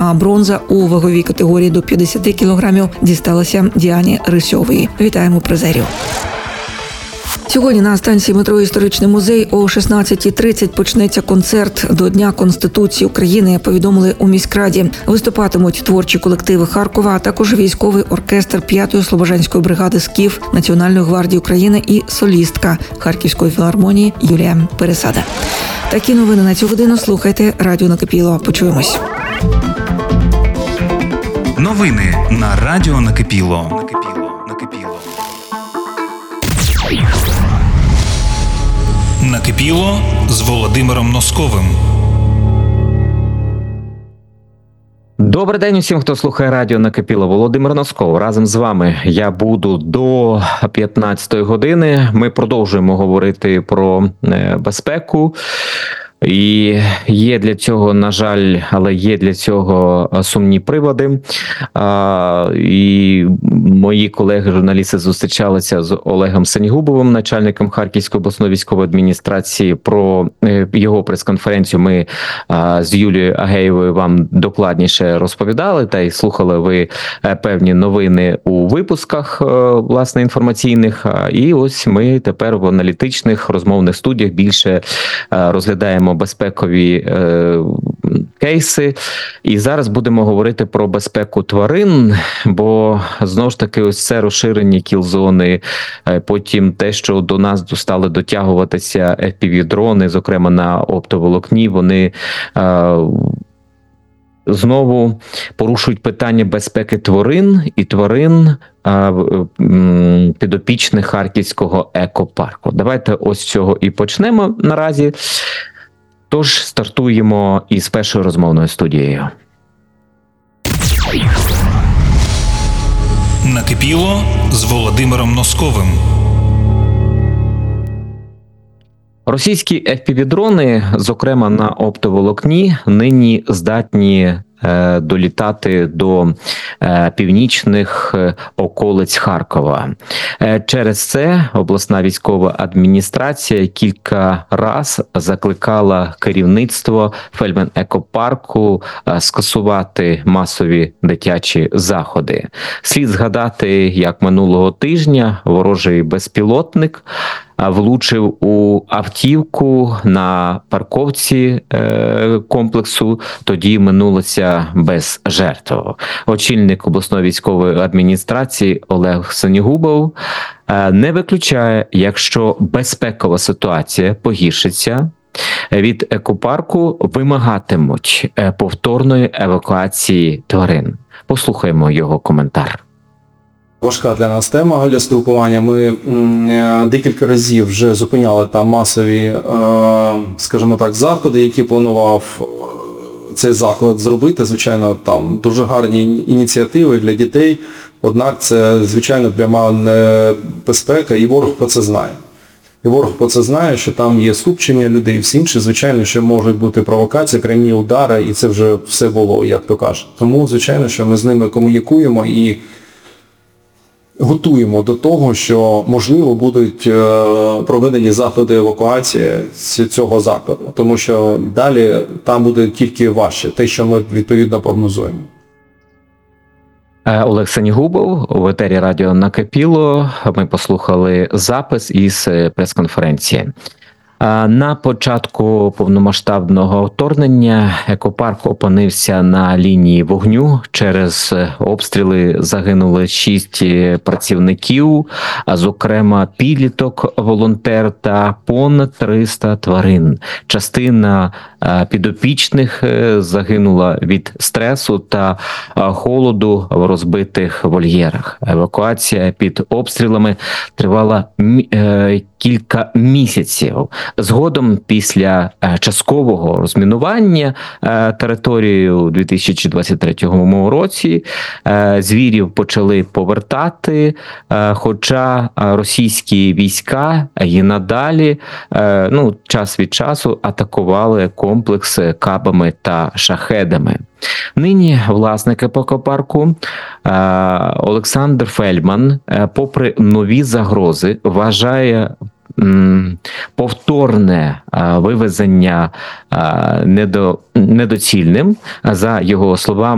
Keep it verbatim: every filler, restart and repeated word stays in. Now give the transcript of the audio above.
А бронза у ваговій категорії до п'ятдесят кілограмів дісталася Діані Рисьовій. Вітаємо призерів. Сьогодні на станції метро «Історичний музей» о шістнадцятій тридцять почнеться концерт до Дня Конституції України, повідомили у міськраді. Виступатимуть творчі колективи Харкова, а також військовий оркестр п'ятої слобожанської бригади «Скіф» Національної гвардії України і солістка Харківської філармонії Юлія Пересада. Такі новини на цю годину слухайте Радіо Накипіло. Почуємось. Новини на Радіо Накипіло. Накипіло з Володимиром Носковим. Добрий день усім, хто слухає Радіо Накипіло. Володимир Носков. Разом з вами я буду до п'ятнадцятої години. Ми продовжуємо говорити про безпеку. І є для цього, на жаль, але є для цього сумні приводи. А, і мої колеги-журналісти зустрічалися з Олегом Сенігубовим, начальником Харківської обласної військової адміністрації. Про його прес-конференцію ми а, з Юлією Агеєвою вам докладніше розповідали, та й слухали ви певні новини у випусках, власне, інформаційних. І ось ми тепер в аналітичних розмовних студіях більше розглядаємо безпекові е, кейси. І зараз будемо говорити про безпеку тварин, бо знову ж таки ось це розширені кіл-зони, е, потім те, що до нас стали дотягуватися еф пі ві-дрони, зокрема на оптоволокні, вони е, знову порушують питання безпеки тварин і тварин а, підопічних Харківського екопарку. Давайте ось з цього і почнемо наразі. Тож стартуємо із першою розмовною студією. Накипіло з Володимиром Носковим. Російські еф пі ві-дрони, зокрема на оптоволокні, нині здатні е, долітати до е, північних е, околиць Харкова. Е, через це обласна військова адміністрація кілька раз закликала керівництво Фельдман-екопарку е, скасувати масові дитячі заходи. Слід згадати, як минулого тижня ворожий безпілотник влучив у автівку на парковці е, комплексу, тоді минулося без жертв. Очільник обласної військової адміністрації Олег Сенігубов е, не виключає, якщо безпекова ситуація погіршиться, від екопарку вимагатимуть повторної евакуації тварин. Послухаємо його коментар. Важка для нас тема для спілкування. Ми м, декілька разів вже зупиняли там масові, е, скажімо так, заходи, які планував цей заклад зробити. Звичайно, там дуже гарні ініціативи для дітей, однак це, звичайно, пряма небезпека, і ворог про це знає. І ворог про це знає, що там є скупчення людей, і всі інші, звичайно, що можуть бути провокації, прямі удари, і це вже все було, як то кажуть. Тому, звичайно, що ми з ними комунікуємо і готуємо до того, що, можливо, будуть е, проведені заходи евакуації з цього закладу. Тому що далі там буде тільки важче, те, що ми відповідно прогнозуємо. Олег Сенігубов у етері Радіо Накипіло. Ми послухали запис із прес-конференції. На початку повномасштабного вторгнення екопарк опинився на лінії вогню. Через обстріли загинули шість працівників, а зокрема підліток, волонтер та понад триста тварин. Частина підопічних загинула від стресу та холоду в розбитих вольєрах. Евакуація під обстрілами тривала кілька місяців. Згодом, після часткового розмінування території у дві тисячі двадцять третьому році, звірів почали повертати, хоча російські війська і надалі, ну, час від часу атакували комплекс кабами та шахедами. Нині власник екопарку Олександр Фельдман, попри нові загрози, вважає повторне вивезення недоцільним. За його словами,